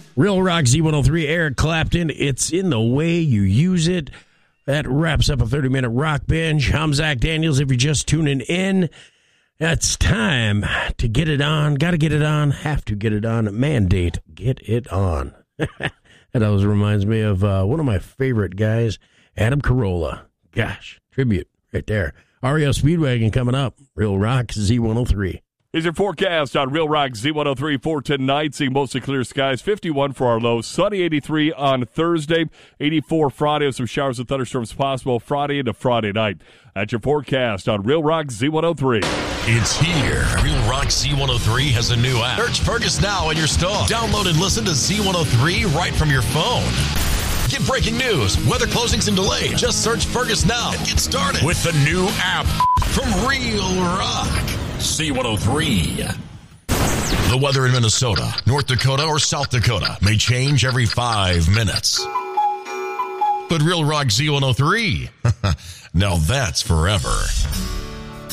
Real Rock Z103, Eric Clapton, It's in the Way You Use It. That wraps up a 30-minute rock binge. I'm Zach Daniels. If you're just tuning in, it's time to get it on. Got to get it on. Have to get it on. Mandate, get it on. That always reminds me of one of my favorite guys, Adam Carolla. Gosh, tribute right there. REO Speedwagon coming up. Real Rock Z103. Here's your forecast on Real Rock Z103 for tonight. Seeing mostly clear skies, 51 for our low. Sunny 83 on Thursday, 84 Friday with some showers and thunderstorms possible Friday into Friday night. That's your forecast on Real Rock Z103. It's here. Real Rock Z103 has a new app. Search Fergus now in your store. Download and listen to Z103 right from your phone. Get breaking news, weather closings and delays. Just search Fergus now and get started with the new app from Real Rock Z103. The weather in Minnesota, North Dakota, or South Dakota may change every 5 minutes. But Real Rock Z103, now that's forever.